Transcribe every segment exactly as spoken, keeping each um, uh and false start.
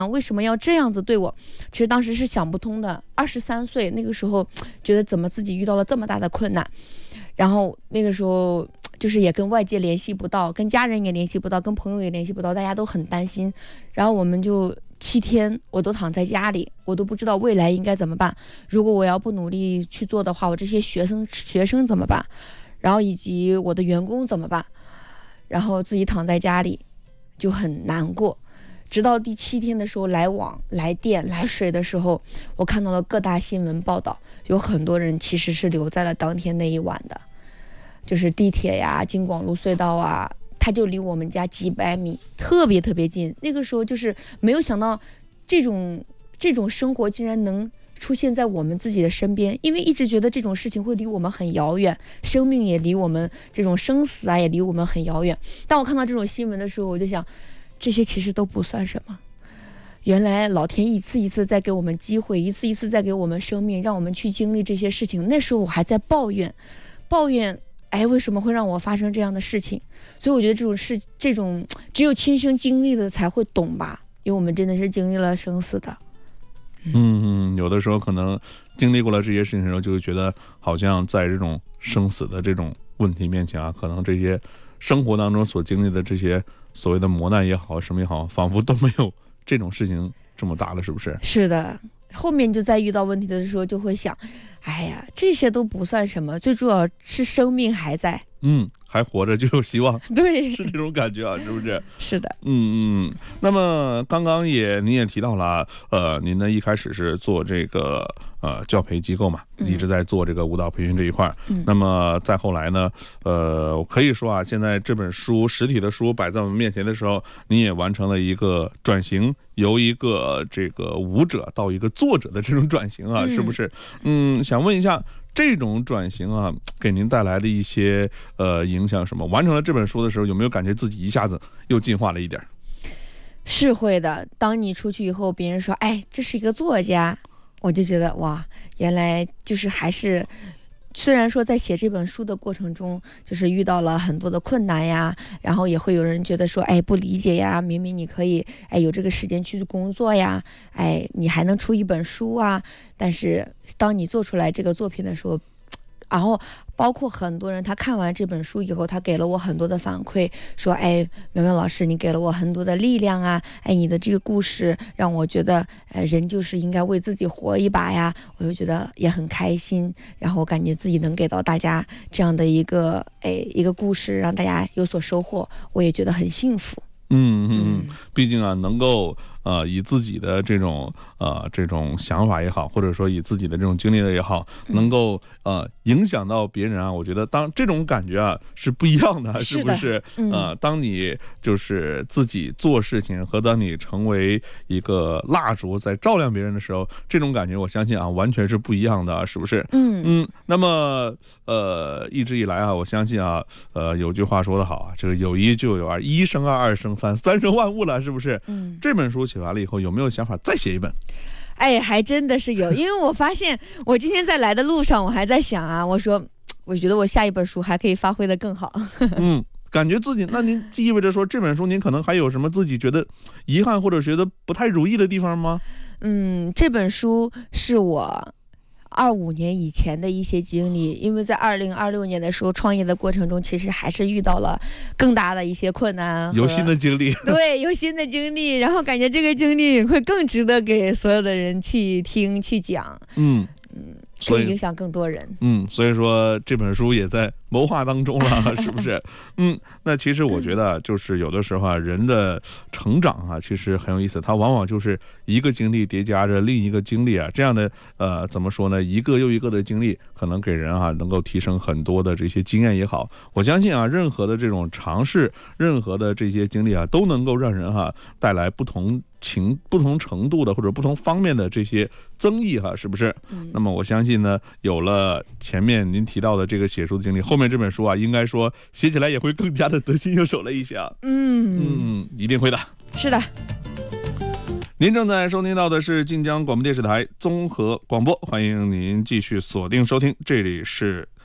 为什么要这样子对我？其实当时是想不通的。二十三岁那个时候，觉得怎么自己遇到了这么大的困难，然后那个时候就是也跟外界联系不到，跟家人也联系不到，跟朋友也联系不到，大家都很担心。然后我们就七天我都躺在家里，我都不知道未来应该怎么办。如果我要不努力去做的话，我这些学生学生怎么办？然后以及我的员工怎么办？然后自己躺在家里就很难过。直到第七天的时候，来网、来电、来水的时候，我看到了各大新闻报道，有很多人其实是留在了当天那一晚的，就是地铁呀、京广路隧道啊，它就离我们家几百米，特别特别近。那个时候就是没有想到，这种这种生活竟然能出现在我们自己的身边，因为一直觉得这种事情会离我们很遥远，生命也离我们这种生死啊也离我们很遥远。当我看到这种新闻的时候，我就想，这些其实都不算什么。原来老天一次一次在给我们机会，一次一次在给我们生命，让我们去经历这些事情。那时候我还在抱怨，抱怨，哎，为什么会让我发生这样的事情？所以我觉得这种事，这种只有亲身经历的才会懂吧，因为我们真的是经历了生死的。 嗯嗯，有的时候可能经历过了这些事情的时候，就会觉得好像在这种生死的这种问题面前啊，可能这些生活当中所经历的这些所谓的磨难也好，什么也好，仿佛都没有这种事情这么大了，是不是？ 是的，后面就在遇到问题的时候就会想，哎呀，这些都不算什么，最主要是生命还在， 嗯，还活着就有希望， 对， 是这种感觉啊，是不是？ 是的， 嗯嗯。那么刚刚也您也提到了，呃，您呢一开始是做这个呃教培机构嘛，一直在做这个舞蹈培训这一块。嗯、那么再后来呢，呃，我可以说啊，现在这本书实体的书摆在我们面前的时候，您也完成了一个转型，由一个这个舞者到一个作者的这种转型啊，是不是？嗯，想问一下。这种转型啊，给您带来的一些呃影响什么？完成了这本书的时候，有没有感觉自己一下子又进化了一点？ 是会的。当你出去以后，别人说：“哎，这是一个作家”，我就觉得哇，原来就是还是。虽然说在写这本书的过程中，就是遇到了很多的困难呀，然后也会有人觉得说，哎，不理解呀，明明你可以，哎，有这个时间去工作呀，哎，你还能出一本书啊。但是当你做出来这个作品的时候，然后包括很多人他看完这本书以后，他给了我很多的反馈，说，哎，苗苗老师，你给了我很多的力量啊，哎，你的这个故事让我觉得，呃，人就是应该为自己活一把呀，我就觉得也很开心，然后我感觉自己能给到大家这样的一个，哎，一个故事，让大家有所收获，我也觉得很幸福。 嗯嗯，毕竟啊，能够呃以自己的这种呃这种想法也好，或者说以自己的这种经历的也好，能够呃影响到别人啊，我觉得当这种感觉啊是不一样的，是不是？嗯、呃，当你就是自己做事情和当你成为一个蜡烛在照亮别人的时候，这种感觉我相信啊完全是不一样的，是不是？嗯嗯。那么呃一直以来啊，我相信啊，呃有句话说得好啊，这个有一就有二，一生二，二生三，三生万物了，是不是？嗯。这本书写完了以后，有没有想法再写一本？ 哎，还真的是有，因为我发现我今天在来的路上，我还在想啊，我说，我觉得我下一本书还可以发挥得更好。 嗯，感觉自己，那您意味着说这本书您可能还有什么自己觉得遗憾或者觉得不太如意的地方吗？ 嗯，这本书是我二五年以前的一些经历，因为在二零二六年的时候创业的过程中，其实还是遇到了更大的一些困难， 有新的经历。 对，有新的经历，然后感觉这个经历会更值得给所有的人去听去讲。嗯嗯，可以影响更多人。 嗯，所以说这本书也在谋划当中了，是不是？嗯，那其实我觉得就是有的时候啊，人的成长啊，其实很有意思，它往往就是一个经历叠加着另一个经历啊，这样的呃，怎么说呢？一个又一个的经历，可能给人啊能够提升很多的这些经验也好。我相信啊，任何的这种尝试，任何的这些经历啊，都能够让人哈、啊、带来不同情不同程度的或者不同方面的这些增益哈、啊，是不是？嗯、那么我相信呢，有了前面您提到的这个写书的经历，后面这本书啊，应该说写起来也会更加的得心应手了一些啊。嗯嗯，一定会的。 是的。 您正在收听到的是晋江广播电视台综合广播，欢迎您继续锁定收听，这里是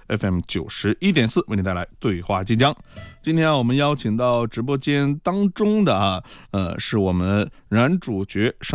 F M 九十一点四，为您带来对话晋江。今天啊，我们邀请到直播间当中的啊，呃，是我们男主角。